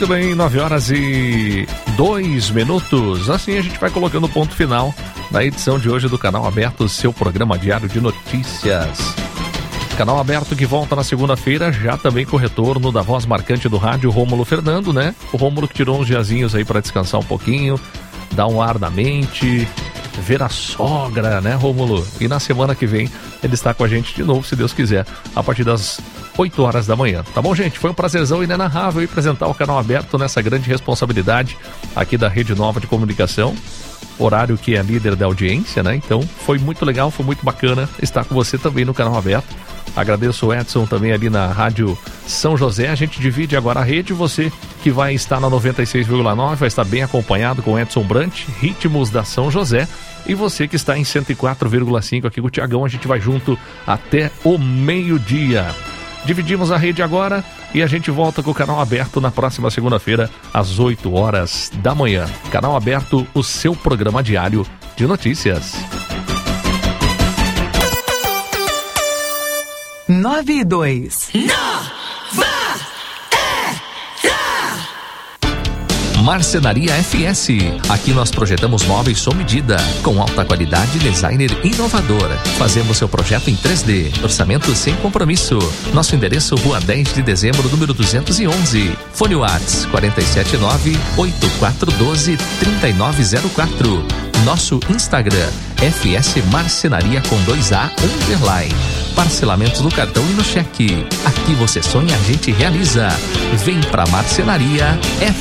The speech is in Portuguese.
Muito bem, 9h02. Assim a gente vai colocando o ponto final na edição de hoje do Canal Aberto, seu programa diário de notícias. Canal Aberto que volta na segunda-feira, já também com o retorno da voz marcante do rádio, Rômulo Fernando, né? O Rômulo que tirou uns diazinhos aí para descansar um pouquinho, dar um ar na mente, ver a sogra, né, Rômulo? E na semana que vem ele está com a gente de novo, se Deus quiser, a partir das 8 horas da manhã. Tá bom, gente? Foi um prazerzão inenarrável apresentar o Canal Aberto nessa grande responsabilidade aqui da Rede Nova de Comunicação, horário que é líder da audiência, né? Então foi muito legal, foi muito bacana estar com você também no Canal Aberto. Agradeço o Edson também ali na Rádio São José. A gente divide agora a rede. Você que vai estar na 96,9 vai estar bem acompanhado com Edson Brant, Ritmos da São José. E você que está em 104,5 aqui com o Tiagão, a gente vai junto até o meio-dia. Dividimos a rede agora e a gente volta com o Canal Aberto na próxima segunda-feira, às 8 horas da manhã. Canal Aberto, o seu programa diário de notícias. 9:02. Marcenaria FS. Aqui nós projetamos móveis sob medida, com alta qualidade e designer inovador. Fazemos seu projeto em 3D, orçamento sem compromisso. Nosso endereço, Rua 10 de Dezembro, número 211. Fone Whats 479-8412-3904. Nosso Instagram, FS Marcenaria com 2A _. Parcelamentos no cartão e no cheque. Aqui você sonha, a gente realiza. Vem pra Marcenaria FS.